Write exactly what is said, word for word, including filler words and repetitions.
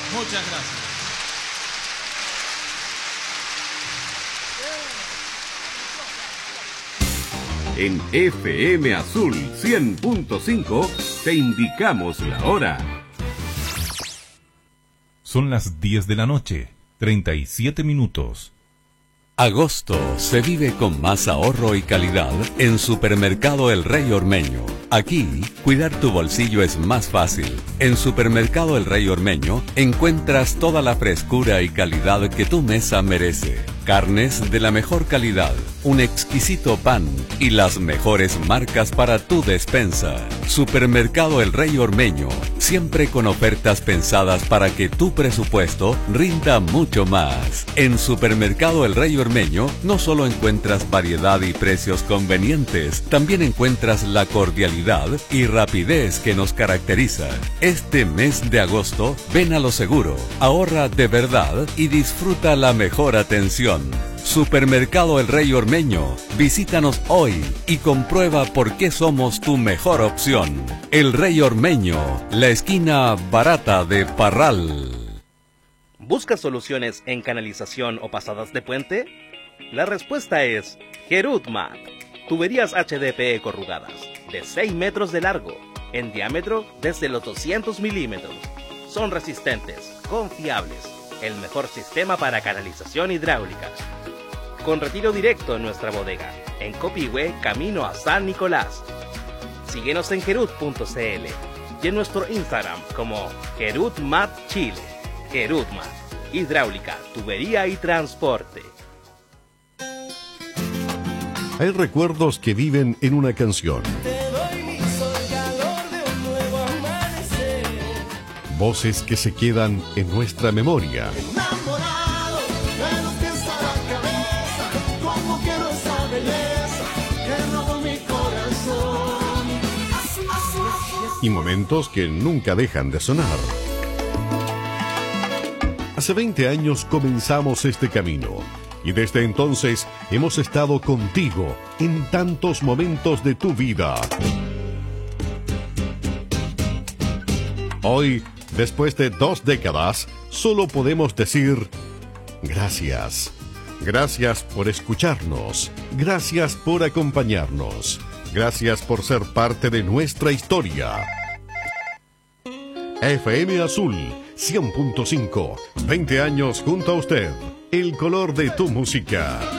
Muchas gracias. En F M Azul cien punto cinco te indicamos la hora. Son las diez de la noche, treinta y siete minutos. Agosto se vive con más ahorro y calidad en Supermercado El Rey Ormeño. Aquí, cuidar tu bolsillo es más fácil. En Supermercado El Rey Ormeño encuentras toda la frescura y calidad que tu mesa merece. Carnes de la mejor calidad, un exquisito pan y las mejores marcas para tu despensa. Supermercado El Rey Ormeño, siempre con ofertas pensadas para que tu presupuesto rinda mucho más. En Supermercado El Rey Ormeño no solo encuentras variedad y precios convenientes, también encuentras la cordialidad y rapidez que nos caracteriza. Este mes de agosto, ven a lo seguro, ahorra de verdad y disfruta la mejor atención. Supermercado El Rey Ormeño, visítanos hoy y comprueba por qué somos tu mejor opción. El Rey Ormeño, la esquina barata de Parral. ¿Buscas soluciones en canalización o pasadas de puente? La respuesta es Gerutmat. Tuberías H D P E corrugadas, de seis metros de largo, en diámetro desde los doscientos milímetros. Son resistentes, confiables, el mejor sistema para canalización hidráulica. Con retiro directo en nuestra bodega, en Copihue, camino a San Nicolás. Síguenos en gerut punto c l y en nuestro Instagram como Gerutmat Chile. Gerutmat, hidráulica, tubería y transporte. Hay recuerdos que viven en una canción. Voces que se quedan en nuestra memoria. Y momentos que nunca dejan de sonar. Hace veinte años comenzamos este camino y desde entonces hemos estado contigo en tantos momentos de tu vida. Hoy, después de dos décadas, solo podemos decir gracias. Gracias por escucharnos. Gracias por acompañarnos. Gracias por ser parte de nuestra historia. F M Azul cien punto cinco. veinte años junto a usted. El color de tu música.